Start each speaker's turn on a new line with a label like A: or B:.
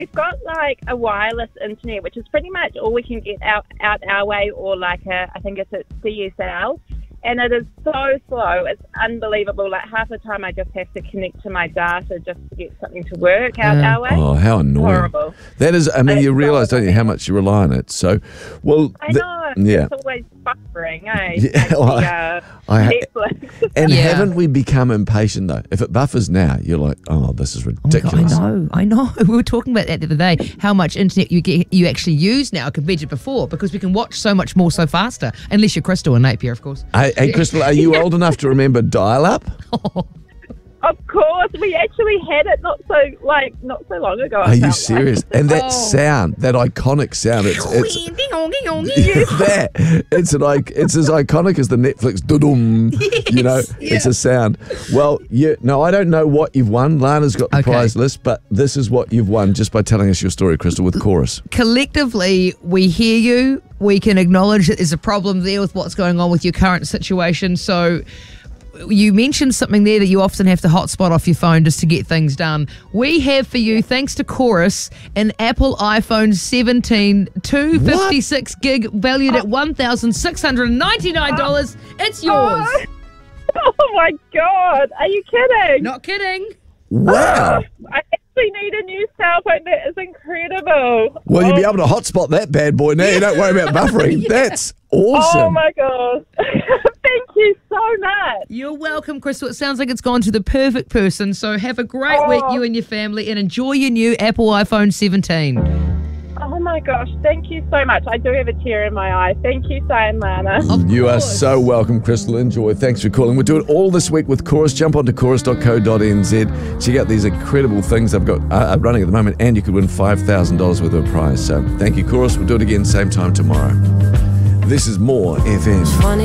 A: We've got like a wireless internet, which is pretty much all we can get out our way, or like I think it's a DSL. And it is so slow. It's unbelievable. Like half the time I just have to connect to my data just to get something to work out our way.
B: Oh, how annoying.
A: Horrible.
B: That is, I mean, you realise, don't you, how much you rely on it. So, well...
A: I know.
B: Yeah.
A: It's always buffering, eh?
B: Yeah,
A: like Netflix.
B: And haven't we become impatient, though? If it buffers now, you're like, oh, this is ridiculous.
C: Oh God, I know. We were talking about that the other day, how much internet you actually use now compared to before, because we can watch so much more so faster, unless you're Crystal and Napier, of course.
B: Hey, Crystal, are you old enough to remember dial-up?
A: Of course, we actually had it not so long ago.
B: Are you serious? And that sound, that iconic sound, it's as iconic as the Netflix dudum. You know, it's a sound. Well, I don't know what you've won. Lana's got the prize list, but this is what you've won just by telling us your story, Crystal, with Chorus.
C: Collectively, we hear you. We can acknowledge that there's a problem there with what's going on with your current situation. So you mentioned something there that you often have to hotspot off your phone just to get things done. We have for you, thanks to Chorus, an Apple iPhone 17 256 gig valued at $1,699. It's yours.
A: Oh my God. Are you kidding?
C: Not kidding.
B: Wow.
A: I actually need a new cell phone. That is incredible.
B: Well, you'll be able to hotspot that bad boy now. You don't worry about buffering. That's awesome.
A: Oh my gosh. Thank you so much.
C: You're welcome, Crystal. It sounds like it's gone to the perfect person. So have a great week, you and your family, and enjoy your new Apple iPhone 17.
A: Oh my gosh, thank you so much. I do have a tear in my eye. Thank you, Si and Lana.
B: You are so welcome, Crystal. Enjoy. Thanks for calling. We'll do it all this week with Chorus. Jump onto chorus.co.nz. Check out these incredible things they've got running at the moment, and you could win $5,000 worth of a prize. So thank you, Chorus. We'll do it again same time tomorrow. This is More FM.